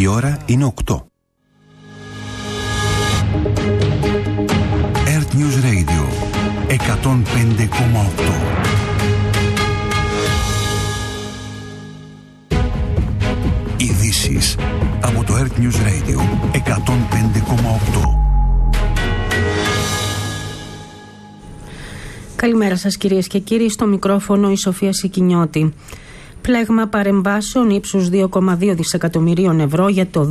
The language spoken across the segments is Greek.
Η ώρα είναι 8. Earth News Radio 105,8. Ειδήσεις από το Earth News Radio 105,8. Καλημέρα σας κυρίες και κύριοι, στο μικρόφωνο η Σοφία Σικινιώτη. Πλέγμα παρεμβάσεων ύψους 2,2 δισεκατομμυρίων ευρώ για το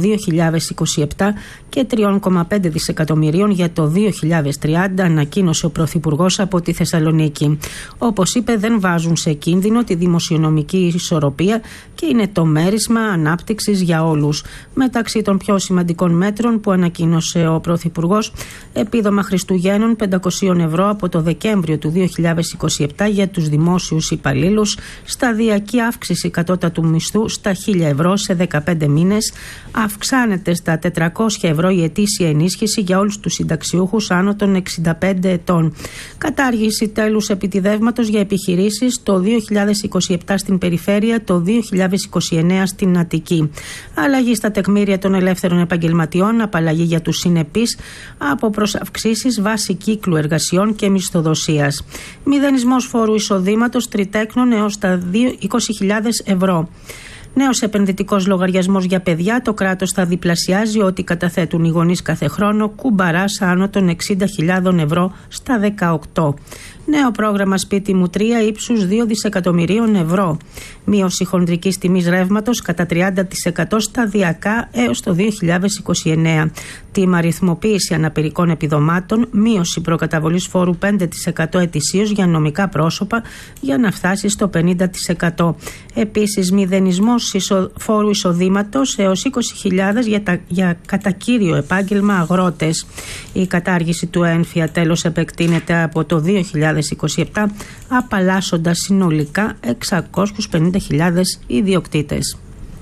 2027 και 3,5 δισεκατομμυρίων για το 2030, ανακοίνωσε ο Πρωθυπουργός από τη Θεσσαλονίκη. Όπως είπε, δεν βάζουν σε κίνδυνο τη δημοσιονομική ισορροπία και είναι το μέρισμα ανάπτυξης για όλους. Μεταξύ των πιο σημαντικών μέτρων που ανακοίνωσε ο Πρωθυπουργός, επίδομα Χριστουγέννων 500 ευρώ από το Δεκέμβριο του 2027 για τους δημόσιους υπαλλήλους, σταδιακή αύξηση κατώτατου μισθού στα 1.000 ευρώ σε 15 μήνες, αυξάνεται στα 400 ευρώ η ετήσια ενίσχυση για όλους τους συνταξιούχους άνω των 65 ετών. Κατάργηση τέλους επιτιδεύματος για επιχειρήσεις το 2027 στην περιφέρεια, το 2029 στην Αττική. Αλλαγή στα τεκμήρια των ελεύθερων επαγγελματιών, απαλλαγή για τους συνεπείς από προσαυξήσεις βάση κύκλου εργασιών και μισθοδοσίας. Μηδενισμός φόρου εισοδήματος τριτέκνων έως τα 20.000 ευρώ. Νέος επενδυτικός λογαριασμός για παιδιά, το κράτος θα διπλασιάζει ό,τι καταθέτουν οι γονείς κάθε χρόνο, κουμπαράς άνω των 60.000 ευρώ στα 18. Νέο πρόγραμμα Σπίτι μου 3 ύψους 2 δισεκατομμυρίων ευρώ. Μείωση χονδρικής τιμής ρεύματος κατά 30% σταδιακά έως το 2029. Τίμα ρυθμοποίηση αναπηρικών επιδομάτων, μείωση προκαταβολής φόρου 5% ετησίως για νομικά πρόσωπα για να φτάσει στο 50%. Επίσης, μηδενισμός φόρου εισοδήματος έως 20.000 για κατά κύριο επάγγελμα αγρότες. Η κατάργηση του έμφυα τέλος επεκτείνεται από το 2027, απαλλάσσοντας συνολικά 650.000 ιδιοκτήτες.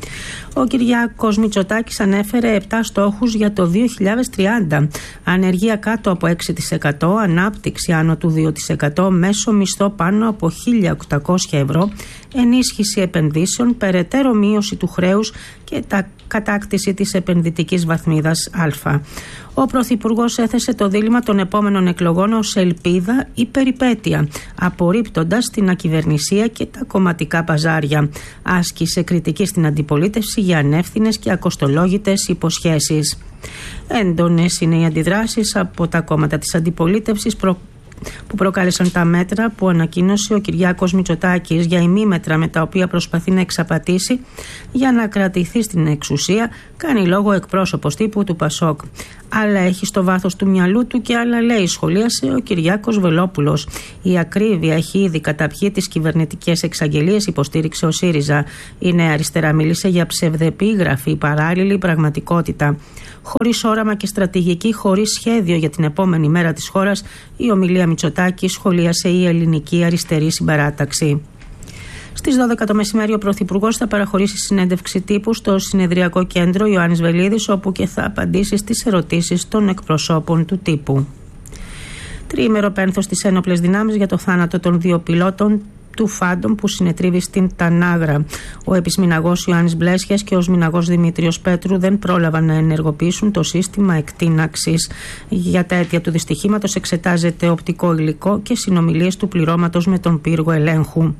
Ο Κυριάκος Μητσοτάκης ανέφερε 7 στόχους για το 2030. Ανεργία κάτω από 6%, ανάπτυξη άνω του 2%, μέσο μισθό πάνω από 1.800 ευρώ, ενίσχυση επενδύσεων, περαιτέρω μείωση του χρέους και κατάκτηση της επενδυτικής βαθμίδας Α. Ο Πρωθυπουργός έθεσε το δίλημμα των επόμενων εκλογών ως ελπίδα ή περιπέτεια, απορρίπτοντας την ακυβερνησία και τα κομματικά παζάρια. Άσκησε κριτική στην αντιπολίτευση για ανεύθυνες και ακοστολόγητες υποσχέσεις. Έντονες είναι οι αντιδράσεις από τα κόμματα της αντιπολίτευσης που προκάλεσαν τα μέτρα που ανακοίνωσε ο Κυριάκος Μητσοτάκης για ημίμετρα με τα οποία προσπαθεί να εξαπατήσει για να κρατηθεί στην εξουσία, κάνει λόγο εκπρόσωπος τύπου του Πασόκ. Άλλα έχει στο βάθος του μυαλού του και άλλα λέει, σχολίασε ο Κυριάκος Βελόπουλος. Η ακρίβεια έχει ήδη καταπιεί τις κυβερνητικές εξαγγελίες, υποστήριξε ο ΣΥΡΙΖΑ. Η Νέα Αριστερά μίλησε για ψευδεπίγραφη, παράλληλη πραγματικότητα. Χωρίς όραμα και στρατηγική, χωρίς σχέδιο για την επόμενη μέρα της χώρας, η ομιλία Μητσοτάκη σχολίασε η Ελληνική Αριστερή Συμπαράταξη. Στις 12 το μεσημέρι ο Πρωθυπουργός θα παραχωρήσει συνέντευξη τύπου στο Συνεδριακό Κέντρο Ιωάννης Βελίδης, όπου και θα απαντήσει στις ερωτήσεις των εκπροσώπων του τύπου. Τριήμερο πένθος στις ένοπλες δυνάμεις για το θάνατο των 2 πιλότων του Φάντομ που συνετρίβει στην Τανάγρα. Ο επισμηναγός Ιωάννης Μπλέσιας και ο σμηναγός Δημήτριος Πέτρου δεν πρόλαβαν να ενεργοποιήσουν το σύστημα εκτείναξης. Για τα αίτια του δυστυχήματος εξετάζεται οπτικό υλικό και συνομιλίες του πληρώματος με τον πύργο ελέγχου.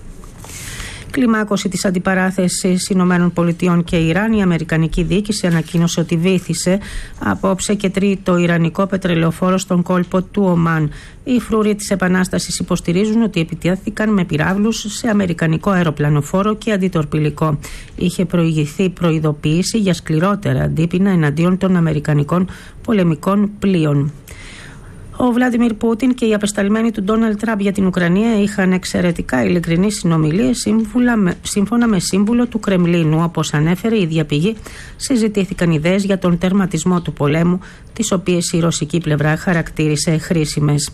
Κλιμάκωση της αντιπαράθεσης ΗΠΑ και Ιράν. Η Αμερικανική διοίκηση ανακοίνωσε ότι βύθισε απόψε και τρίτο ιρανικό πετρελαιοφόρο στον κόλπο του Ομάν. Οι φρούροι της Επανάστασης υποστηρίζουν ότι επιτέθηκαν με πυράβλους σε αμερικανικό αεροπλανοφόρο και αντιτορπιλικό. Είχε προηγηθεί προειδοποίηση για σκληρότερα αντίπεινα εναντίον των αμερικανικών πολεμικών πλοίων. Ο Βλάντιμιρ Πούτιν και οι απεσταλμένοι του Ντόναλντ Τραμπ για την Ουκρανία είχαν εξαιρετικά ειλικρινείς συνομιλίες σύμφωνα με σύμβουλο του Κρεμλίνου. Όπως ανέφερε η ίδια πηγή, συζητήθηκαν ιδέες για τον τερματισμό του πολέμου, τις οποίες η ρωσική πλευρά χαρακτήρισε χρήσιμες.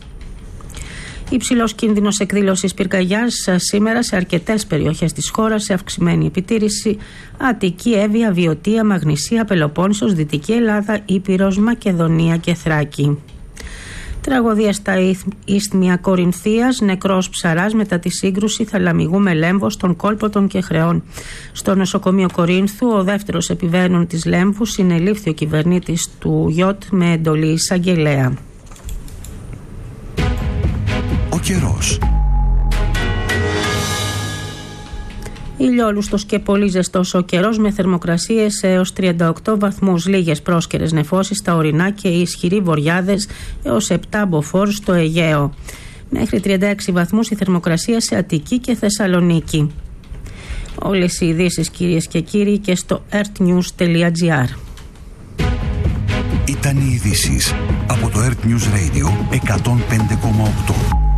Υψηλός κίνδυνος εκδήλωσης πυρκαγιάς σήμερα σε αρκετές περιοχές της χώρας, σε αυξημένη επιτήρηση Αττική, Εύβοια, Βιωτία, Μαγνησία, Πελοπόννησος, Δυτική Ελλάδα, Ήπειρος, Μακεδονία και Θράκη. Τραγωδία στα Ισθμία Κορινθίας, νεκρός ψαράς μετά τη σύγκρουση θαλαμιγού με λέμβο στον κόλπο των Κεχρεών. Στο νοσοκομείο Κορίνθου, ο δεύτερος επιβαίνων της λέμβου συνελήφθη ο κυβερνήτης του ΙΟΤ με εντολή εισαγγελέα. Ο καιρός. Ηλιόλουστος και πολύ ζεστός ο καιρός με θερμοκρασίες έως 38 βαθμούς, λίγες πρόσκαιρες νεφώσεις στα ορεινά και ισχυροί βοριάδες έως 7 μποφόρ στο Αιγαίο. Μέχρι 36 βαθμούς η θερμοκρασία σε Αττική και Θεσσαλονίκη. Όλες οι ειδήσεις, κυρίες και κύριοι, και στο earthnews.gr. Ήταν οι ειδήσεις από το Earth News Radio 105,8.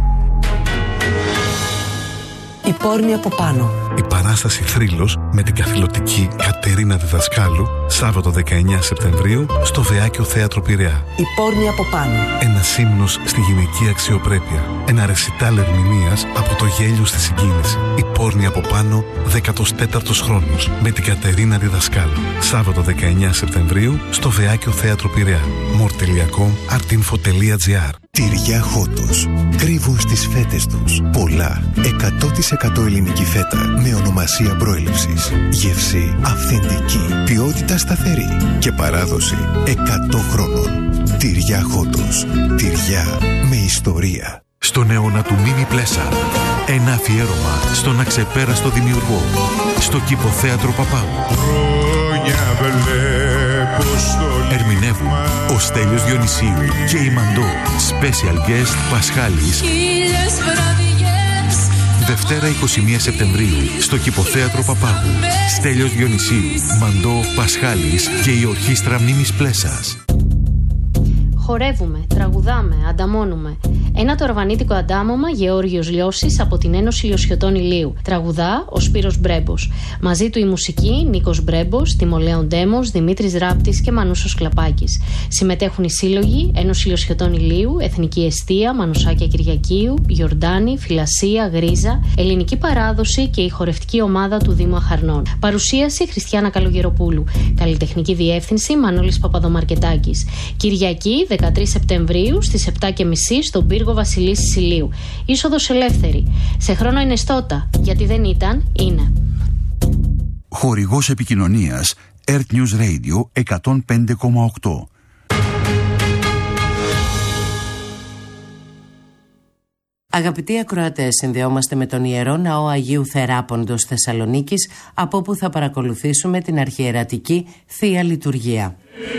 Η πόρνη από πάνω. Η παράσταση Θρύλος με την καθηλωτική Κατερίνα Διδασκάλου, Σάββατο 19 Σεπτεμβρίου στο Βεάκιο Θέατρο Πειραιά. Η πόρνη από πάνω. Ένας ύμνος στη γυναική αξιοπρέπεια. Ένα ρεσιτάλ ερμηνείας από το γέλιο στη συγκίνηση. Η πόρνη από πάνω, 14ος χρόνος με την Κατερίνα Διδασκάλου. Σάββατο 19 Σεπτεμβρίου στο Βεάκιο Θέατρο Πειραιά. More.com, artinfo.gr. Τυριά Χότος. Κρύβουν στις φέτες τους πολλά 100% ελληνική φέτα με ονομασία προέλευσης. Γεύση αυθεντική, ποιότητα σταθερή και παράδοση 100 χρόνων. Τυριά Χότος. Τυριά με ιστορία. Στον αιώνα του Μίνι Πλέσαρ, ένα αφιέρωμα στον αξεπέραστο δημιουργό, στο Κηποθέατρο Παπάγου. Ερμηνεύουν ο Στέλιος Διονυσίου και η Μαντώ. Special guest Πασχάλης. Δευτέρα 21 Σεπτεμβρίου στο Κηποθέατρο Παπάγου. Στέλιος Διονυσίου, Μαντώ, Πασχάλης και η Ορχήστρα Μίμης Πλέσας. Χορεύουμε, τραγουδάμε, ανταμώνουμε. Ένα τορβανίτικο αντάμωμα Γεώργιος Λιώσης από την Ένωση Λιωσιωτών Ηλίου. Τραγουδά ο Σπύρος Μπρέμπος. Μαζί του η μουσική Νίκος Μπρέμπος, Τιμολέων Ντέμος, Δημήτρης Ράπτης και Μανούσος Κλαπάκης. Συμμετέχουν οι σύλλογοι Ένωση Λιωσιωτών Ηλίου, Εθνική Εστία, Μανουσάκια Κυριακίου, Γιορτάνη, Φυλασία, Γρίζα, Ελληνική Παράδοση και η χορευτική ομάδα του Δήμου Αχαρνών. Παρουσίαση Χριστιάνα Καλογεροπούλου. Καλλιτεχνική διεύθυνση Μανώλης Παπαδομαρκετάκης. Κυριακή 13 Σεπτεμβρίου στις 7:30 στον πύργο Βασιλίσσης Ηλίου. Είσοδος ελεύθερη. Σε χρόνο ενεστώτα, γιατί δεν ήταν, είναι. Χορηγός επικοινωνίας Earth News Radio 105,8. Αγαπητοί ακροατές, συνδεόμαστε με τον Ιερό Ναό Αγίου Θεράποντος Θεσσαλονίκης, από όπου θα παρακολουθήσουμε την αρχιερατική Θεία Λειτουργία.